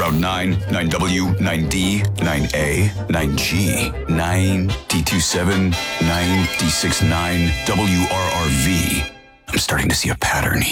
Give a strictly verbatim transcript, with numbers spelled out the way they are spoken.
Around nine, nine W, nine D, nine A, nine G, nine D twenty-seven, nine D sixty-nine, W R R V. I'm starting to see a pattern here.